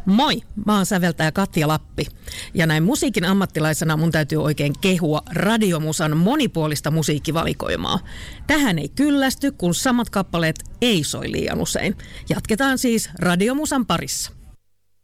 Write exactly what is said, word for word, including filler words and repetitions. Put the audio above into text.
Moi, mä oon säveltäjä Katja Lappi. Ja näin musiikin ammattilaisena mun täytyy oikein kehua Radiomusan monipuolista musiikkivalikoimaa. Tähän ei kyllästy, kun samat kappaleet ei soi liian usein. Jatketaan siis Radiomusan parissa.